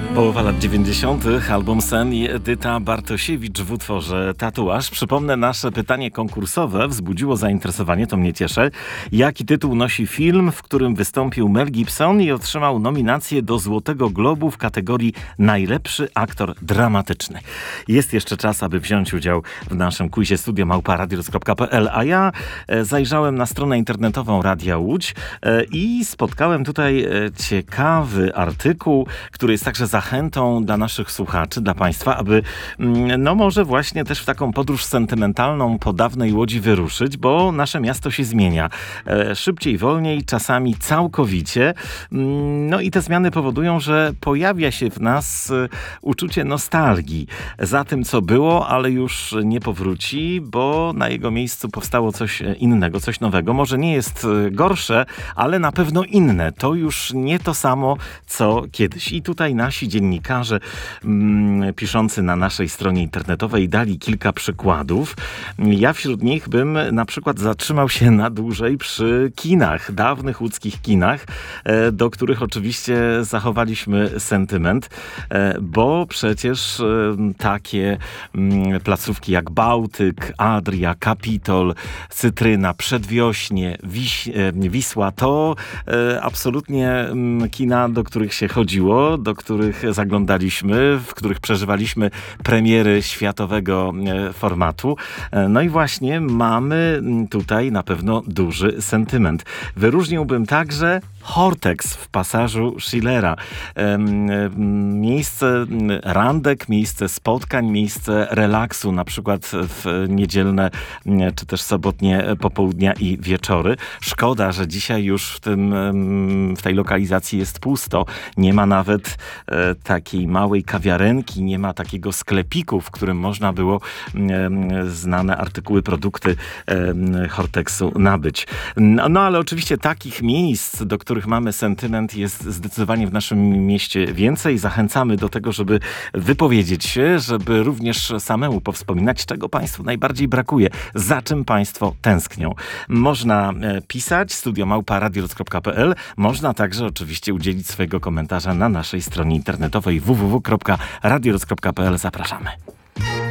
Połowa lat 90. album Sen i Edyta Bartosiewicz w utworze Tatuaż. Przypomnę, nasze pytanie konkursowe wzbudziło zainteresowanie, to mnie cieszy. Jaki tytuł nosi film, w którym wystąpił Mel Gibson i otrzymał nominację do Złotego Globu w kategorii Najlepszy aktor dramatyczny? Jest jeszcze czas, aby wziąć udział w naszym quizie studio@radiorz.pl, a ja zajrzałem na stronę internetową Radia Łódź i spotkałem tutaj ciekawy artykuł, który jest także zachętą dla naszych słuchaczy, dla Państwa, aby może właśnie też w taką podróż sentymentalną po dawnej Łodzi wyruszyć, bo nasze miasto się zmienia. Szybciej, wolniej, czasami całkowicie. I te zmiany powodują, że pojawia się w nas uczucie nostalgii za tym, co było, ale już nie powróci, bo na jego miejscu powstało coś innego, coś nowego. Może nie jest gorsze, ale na pewno inne. To już nie to samo, co kiedyś. I tutaj nasi dziennikarze piszący na naszej stronie internetowej dali kilka przykładów. Ja wśród nich bym na przykład zatrzymał się na dłużej przy kinach, dawnych łódzkich kinach, do których oczywiście zachowaliśmy sentyment, bo przecież takie placówki jak Bałtyk, Adria, Kapitol, Cytryna, Przedwiośnie, Wisła to absolutnie kina, do których się chodziło, do których zaglądaliśmy, w których przeżywaliśmy premiery światowego formatu. No i właśnie mamy tutaj na pewno duży sentyment. Wyróżniłbym także Hortex w pasażu Schillera. Miejsce randek, miejsce spotkań, miejsce relaksu, na przykład w niedzielne czy też sobotnie popołudnia i wieczory. Szkoda, że dzisiaj już w tej lokalizacji jest pusto. Nie ma nawet takiej małej kawiarenki, nie ma takiego sklepiku, w którym można było znane artykuły, produkty Hortexu nabyć. Ale oczywiście takich miejsc, do których mamy sentyment, jest zdecydowanie w naszym mieście więcej. Zachęcamy do tego, żeby wypowiedzieć się, żeby również samemu powspominać, czego Państwu najbardziej brakuje, za czym Państwo tęsknią. Można pisać studio@radiorz.pl. Można także oczywiście udzielić swojego komentarza na naszej stronie internetowej www.radiorz.pl. Zapraszamy.